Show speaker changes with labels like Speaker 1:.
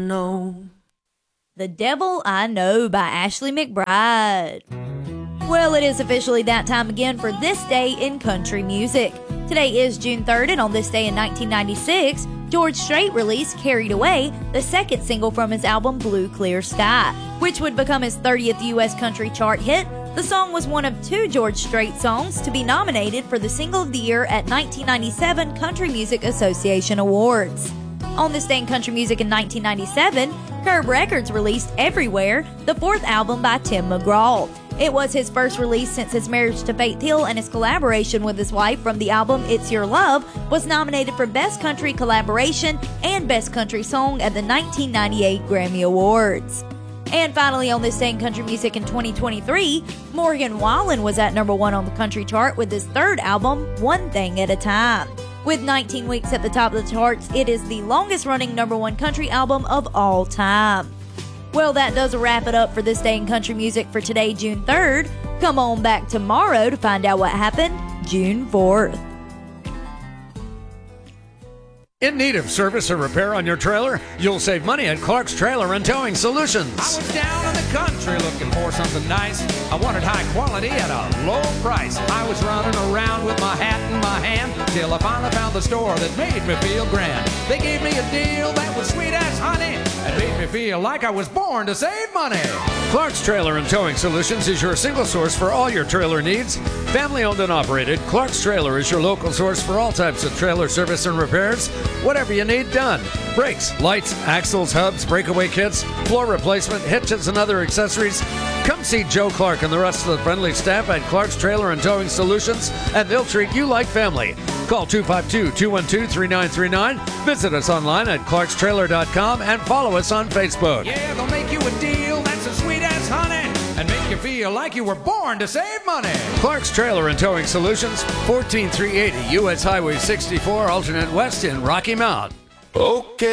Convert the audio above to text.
Speaker 1: know.
Speaker 2: The Devil I Know by Ashley McBryde. Well, it is officially that time again for this day in country music. Today is June 3rd, and on this day in 1996, George Strait released Carried Away, the second single from his album Blue Clear Sky, which would become his 30th U.S. country chart hit. The song was one of two George Strait songs to be nominated for the Single of the Year at 1997 Country Music Association Awards. On this day in country music in 1997, Curb Records released Everywhere, the fourth album by Tim McGraw. It was his first release since his marriage to Faith Hill, and his collaboration with his wife from the album It's Your Love was nominated for Best Country Collaboration and Best Country Song at the 1998 Grammy Awards. And finally, on this day in country music in 2023, Morgan Wallen was at number 1 on the country chart with his third album, One Thing at a Time. With 19 weeks at the top of the charts, it is the longest-running number 1 country album of all time. Well, that does wrap it up for this day in country music for today, June 3rd. Come on back tomorrow to find out what happened June 4th.
Speaker 3: In need of service or repair on your trailer? You'll save money at Clark's Trailer and Towing Solutions.
Speaker 4: I was down in the country looking for something nice. I wanted high quality at a low price. I was running around with my hat in my hand till I finally found the store that made me feel grand. They gave me a deal that was sweet as honey and made me feel like I was born to save money.
Speaker 3: Clark's Trailer and Towing Solutions is your single source for all your trailer needs. Family owned and operated, Clark's Trailer is your local source for all types of trailer service and repairs. Whatever you need done. Brakes, lights, axles, hubs, breakaway kits, floor replacement, hitches, and other accessories. Come see Joe Clark and the rest of the friendly staff at Clark's Trailer and Towing Solutions, and they'll treat you like family. Call 252-212-3939. Visit us online at clarkstrailer.com and follow us on Facebook.
Speaker 4: Yeah, they'll make you a deal that's as sweet as honey and make you feel like you were born to save money.
Speaker 3: Clark's Trailer and Towing Solutions, 14380 U.S. Highway 64, alternate west in Rocky Mount.
Speaker 1: Okay.